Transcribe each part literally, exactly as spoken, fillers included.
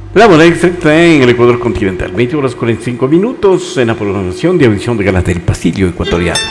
La hora exacta en el Ecuador continental, veinte horas cuarenta y cinco minutos en la programación de audición de Galas del Pasillo Ecuatoriano.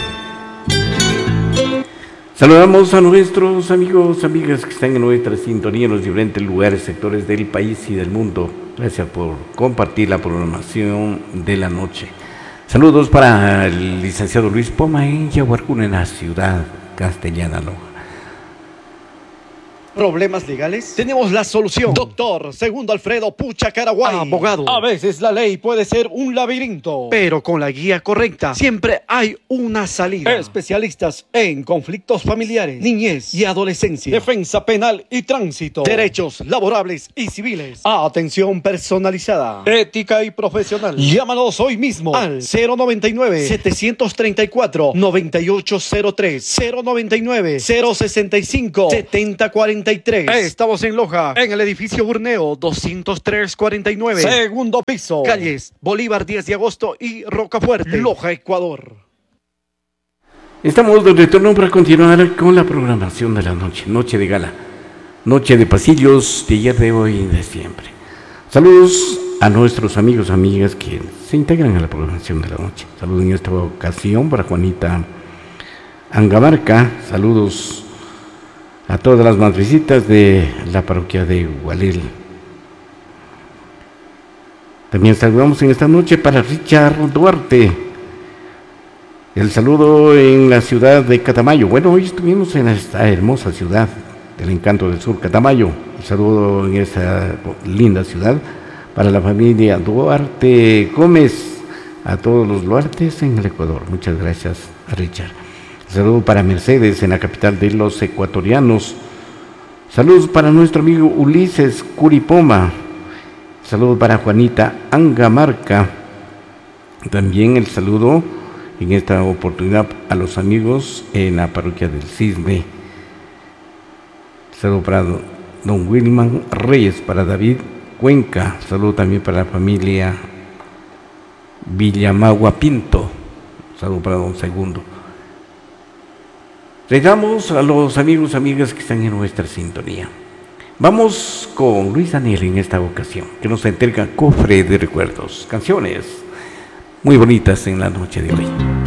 Saludamos a nuestros amigos, amigas que están en nuestra sintonía en los diferentes lugares, sectores del país y del mundo. Gracias por compartir la programación de la noche. Saludos para el licenciado Luis Poma en Yaguarcuna, en la ciudad castellana Loja. ¿Problemas legales? Tenemos la solución. Doctor Segundo Alfredo Pucha Caraguay, abogado. A veces la ley puede ser un laberinto, pero con la guía correcta siempre hay una salida. Especialistas en conflictos familiares, Niñez y adolescencia, defensa penal y tránsito, derechos laborables y civiles, atención personalizada, ética y profesional. Llámanos hoy mismo al cero noventa y nueve, setecientos treinta y cuatro, noventa y ocho cero tres, cero noventa y nueve, cero sesenta y cinco, setenta cuarenta y tres. Estamos en Loja, en el edificio Burneo doscientos tres cuarenta y nueve, segundo piso, calles Bolívar diez de agosto y Rocafuerte, Loja, Ecuador. Estamos de retorno para continuar con la programación de la noche, noche de gala, noche de pasillos de ayer, de hoy y de siempre. Saludos a nuestros amigos, amigas que se integran a la programación de la noche. Saludos en esta ocasión para Juanita Angamarca, saludos a todas las madrecitas de la parroquia de Gualil. También saludamos en esta noche para Richard Duarte. El saludo en la ciudad de Catamayo. Bueno, hoy estuvimos en esta hermosa ciudad del encanto del sur, Catamayo. El saludo en esa linda ciudad para la familia Duarte Gómez, a todos los Duartes en el Ecuador. Muchas gracias a Richard. Saludos para Mercedes en la capital de los ecuatorianos. Saludos para nuestro amigo Ulises Curipoma. Saludos para Juanita Angamarca. También el saludo en esta oportunidad a los amigos en la parroquia del Cisne. Saludos para don Wilman Reyes, para David Cuenca. Saludos también para la familia Villamagua Pinto. Saludos para don Segundo. Llegamos a los amigos, amigas que están en nuestra sintonía. Vamos con Luis Daniel en esta ocasión, que nos entrega Cofre de Recuerdos, canciones muy bonitas en la noche de hoy.